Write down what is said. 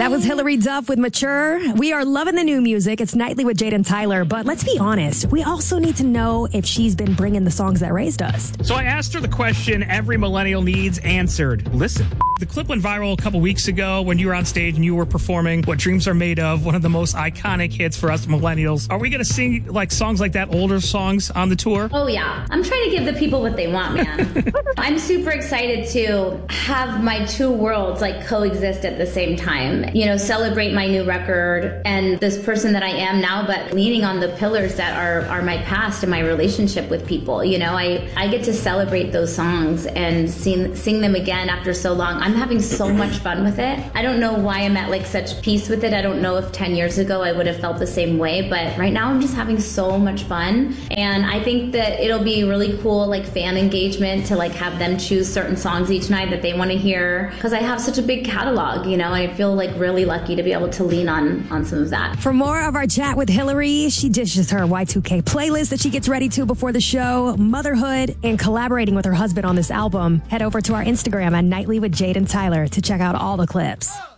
That was Hilary Duff with Mature. We are loving the new music. It's Nightly with Jade and Tyler. But let's be honest, we also need to know if she's been bringing the songs that raised us. So I asked her the question every millennial needs answered. Listen. The clip went viral a couple weeks ago when you were on stage and you were performing What Dreams Are Made Of, one of the most iconic hits for us millennials. Are we going to sing like songs like that, older songs on the tour? Oh, yeah. I'm trying to give the people what they want, man. I'm super excited to have my two worlds like coexist at the same time. You know, celebrate my new record and this person that I am now, but leaning on the pillars that are my past and my relationship with people. You know, I get to celebrate those songs and sing them again after so long. I'm having so much fun with it. I don't know why I'm at like such peace with it. I don't know if 10 years ago I would have felt the same way, but right now I'm just having so much fun. And I think that it'll be really cool, like fan engagement to like have them choose certain songs each night that they want to hear. Because I have such a big catalog, you know, I feel like really lucky to be able to lean on some of that. For more of our chat with Hilary, she dishes her Y2K playlist that she gets ready to before the show, motherhood, and collaborating with her husband on this album. Head over to our Instagram at Nightly with Jade and Tyler to check out all the clips.